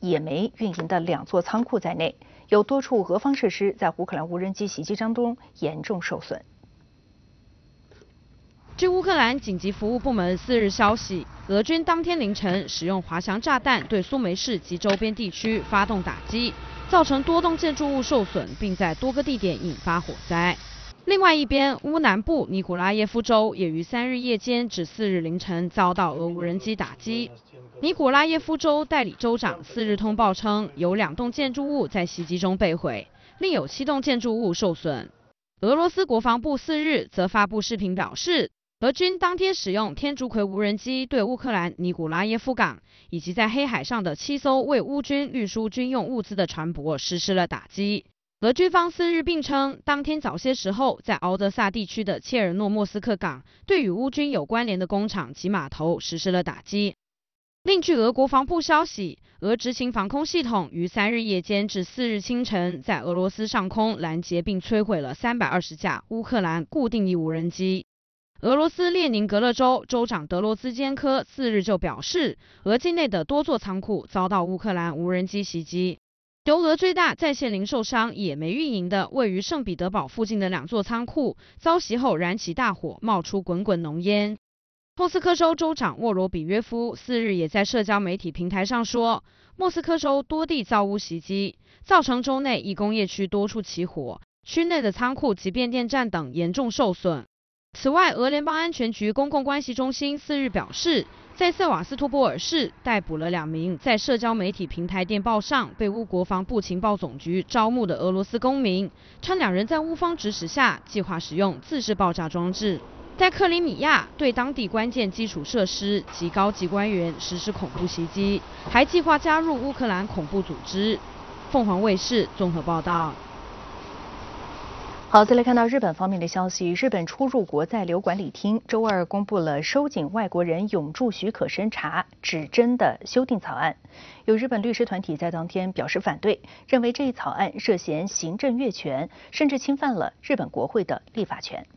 野莓运营的2座仓库在内，有多处俄方设施在乌克兰无人机袭击当中严重受损。 据乌克兰紧急服务部门4日消息，俄军当天凌晨使用滑翔炸弹对苏梅市及周边地区发动打击，造成多栋建筑物受损，并在多个地点引发火灾。另外一边，乌南部尼古拉耶夫州也于3日夜间至4日凌晨遭到俄无人机打击。尼古拉耶夫州代理州长4日通报称，有2栋建筑物在袭击中被毁，另有7栋建筑物受损。俄罗斯国防部4日则发布视频表示，俄军当天使用天竺葵无人机对乌克兰尼古拉耶夫港以及在黑海上的7艘为乌军运输军用物资的船舶实施了打击。俄军方4日并称，当天早些时候在敖德萨地区的切尔诺莫斯克港对与乌军有关联的工厂及码头实施了打击。另据俄国防部消息，俄执勤防空系统于3日夜间至4日清晨在俄罗斯上空拦截并摧毁了320架乌克兰固定翼无人机。俄罗斯列宁格勒州州长德罗兹坚科4日就表示，俄境内的多座仓库遭到乌克兰无人机袭击。由俄最大在线零售商野莓运营的位于圣彼得堡附近的2座仓库遭袭后燃起大火，冒出滚滚浓烟。莫斯科州州长沃罗比约夫4日也在社交媒体平台上说，莫斯科州多地遭乌袭击，造成州内一工业区多处起火，区内的仓库及变电站等严重受损。此外，俄联邦安全局公共关系中心4日表示，在塞瓦斯托波尔市逮捕了2名在社交媒体平台电报上被乌国防部情报总局招募的俄罗斯公民，称2人在乌方指使下计划使用自制爆炸装置，在克里米亚对当地关键基础设施及高级官员实施恐怖袭击，还计划加入乌克兰恐怖组织。凤凰卫视综合报道。 好，再来看到日本方面的消息，日本出入国在留管理厅周二公布了收紧外国人永驻许可审查指针的修订草案。有日本律师团体在当天表示反对，认为这一草案涉嫌行政越权，甚至侵犯了日本国会的立法权。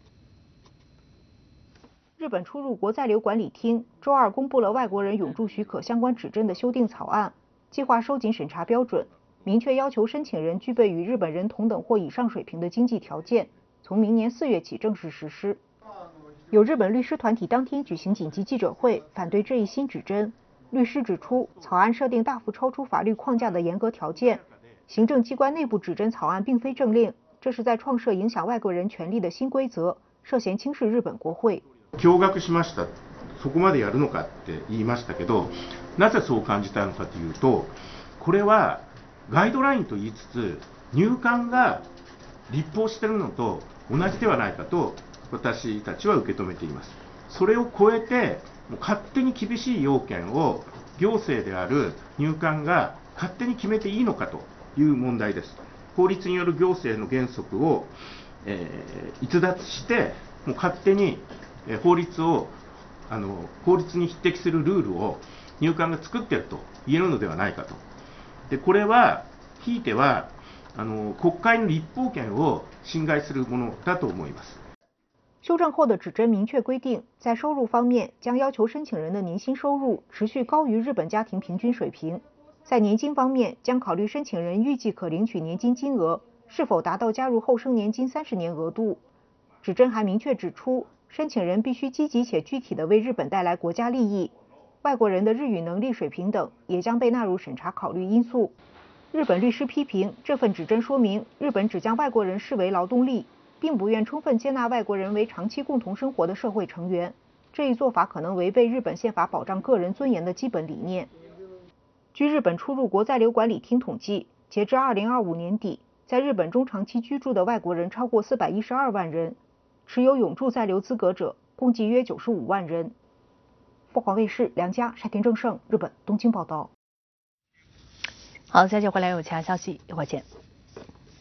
日本出入国在留管理厅周二公布了外国人永驻许可相关指针的修订草案，计划收紧审查标准，明确要求申请人具备与日本人同等或以上水平的经济条件，从明年4月起正式实施。有日本律师团体当天举行紧急记者会，反对这一新指针。律师指出，草案设定大幅超出法律框架的严格条件，行政机关内部指针草案并非政令，这是在创设影响外国人权利的新规则，涉嫌轻视日本国会。 驚愕しました。そこまでやるのかって言いましたけど、なぜそう感じたのかというと、これはガイドラインと言いつつ、入管が立法しているのと同じではないかと私たちは受け止めています。それを超えて、もう勝手に厳しい要件を行政である入管が勝手に決めていいのかという問題です。法律による行政の原則を、逸脱して、もう勝手に法律に匹敵するルールを入管が作っていると言えるのではないかと。でこれはひいては国会の立法権を侵害するものだと思います。 修正后的指针明确规定，在收入方面将要求申请人的年薪收入持续高于日本家庭平均水平。在年金方面，将考虑申请人预计可领取年金金额是否达到加入后生年金30年额度。指针还明确指出，申请人必须积极且具体地为日本带来国家利益，外国人的日语能力水平等也将被纳入审查考虑因素。日本律师批评这份指针说明日本只将外国人视为劳动力，并不愿充分接纳外国人为长期共同生活的社会成员，这一做法可能违背日本宪法保障个人尊严的基本理念。据日本出入国在留管理厅统计，截至2025年底，在日本中长期居住的外国人超过412万人，持有永驻在留资格者共计约95万人。凤凰卫视梁佳、沙田正胜，日本东京报道。好，接下来回来有其他消息，一会儿见。